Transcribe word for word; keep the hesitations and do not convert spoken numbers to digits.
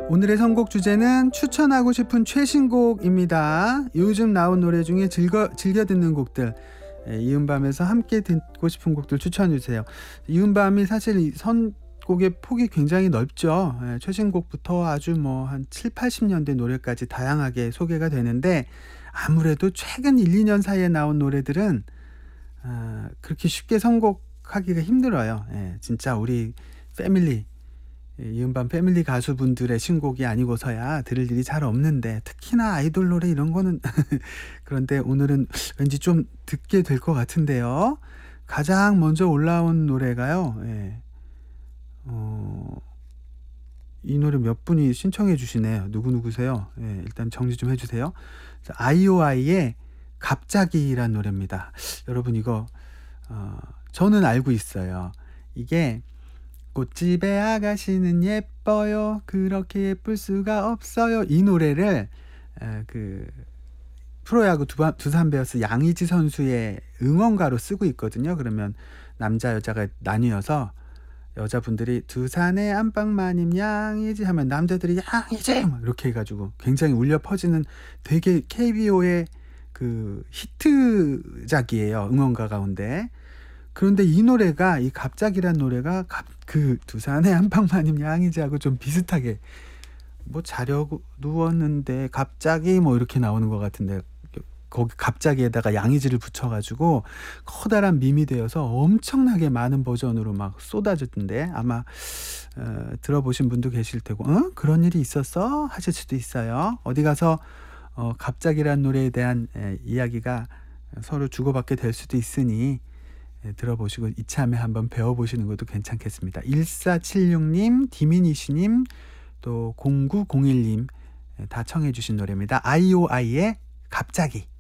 오늘의 선곡 주제는 추천하고 싶은 최신곡입니다. 요즘 나온 노래 중에 즐거, 즐겨 듣는 곡들, 예, 이은밤에서 함께 듣고 싶은 곡들 추천해 주세요. 이은밤이 사실 이 선곡의 폭이 굉장히 넓죠. 예, 최신곡부터 아주 뭐 한 칠, 팔십 년대 노래까지 다양하게 소개가 되는데, 아무래도 최근 일, 이 년 사이에 나온 노래들은 아, 그렇게 쉽게 선곡하기가 힘들어요. 예, 진짜 우리 패밀리, 예, 이은밤 패밀리 가수분들의 신곡이 아니고서야 들을 일이 잘 없는데, 특히나 아이돌 노래 이런 거는 그런데 오늘은 왠지 좀 듣게 될 것 같은데요. 가장 먼저 올라온 노래가요. 예. 어, 이 노래 몇 분이 신청해 주시네요. 누구누구세요? 예, 일단 정리 좀 해주세요. 아이오아이의 갑자기란 노래입니다. 여러분 이거 어, 저는 알고 있어요. 이게 꽃집의 아가씨는 예뻐요. 그렇게 예쁠 수가 없어요. 이 노래를 에, 그 프로야구 두바, 두산 베어스 양의지 선수의 응원가로 쓰고 있거든요. 그러면 남자 여자가 나뉘어서 여자분들이 두산의 안방마님 양의지 하면 남자들이 양의지 막 이렇게 해가지고 굉장히 울려 퍼지는 되게 케이비오의 그 히트작이에요. 응원가 가운데. 그런데 이 노래가, 이 갑자기란 노래가 갑, 그 두산의 안방마님 양의지하고 좀 비슷하게 뭐 자려고 누웠는데 갑자기 뭐 이렇게 나오는 것 같은데, 거기 갑자기에다가 양의지를 붙여가지고 커다란 밈이 되어서 엄청나게 많은 버전으로 막 쏟아졌던데, 아마 어, 들어보신 분도 계실 테고, 어? 그런 일이 있었어? 하실 수도 있어요. 어디 가서 어, 갑자기란 노래에 대한 에, 이야기가 서로 주고받게 될 수도 있으니 예, 들어보시고 이참에 한번 배워보시는 것도 괜찮겠습니다. 일사칠육 님, 디미니시님, 또 공구공일 님 예, 다 청해 주신 노래입니다. 아이오아이의 갑자기.